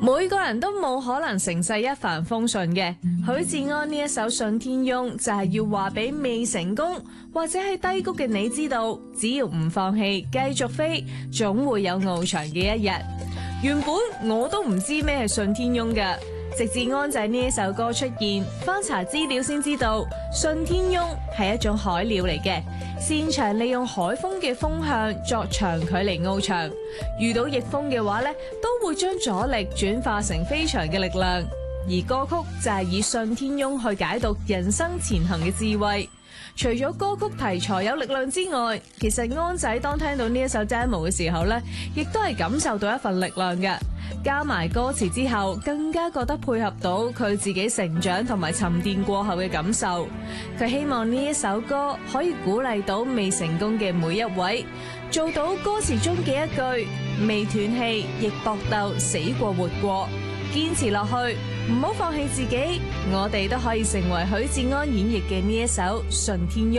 每個人都冇可能成世一帆風順嘅，許志安呢一首《信天翁》就係要話俾未成功或者係低谷嘅你知道，只要唔放棄，繼續飛，總會有翱翔嘅一日。原本我都唔知咩係信天翁㗎，直至安仔呢一首歌出現，翻查資料先知道，信天翁係一種海鳥嚟嘅，擅長利用海風嘅風向作長距離翱翔。遇到逆風嘅話咧，都會將阻力轉化成飛翔嘅力量。而歌曲就係以信天翁去解讀人生前行嘅智慧。除咗歌曲題材有力量之外，其實安仔當聽到呢一首 demo 嘅時候咧，亦都係感受到一份力量嘅。加埋歌詞之後，更加覺得配合到佢自己成長同埋沉澱過後嘅感受。佢希望呢一首歌可以鼓勵到未成功嘅每一位，做到歌詞中嘅一句未斷氣亦搏鬥，死過活過，堅持落去，唔好放棄自己。我哋都可以成為許志安演繹嘅呢一首《信天翁》。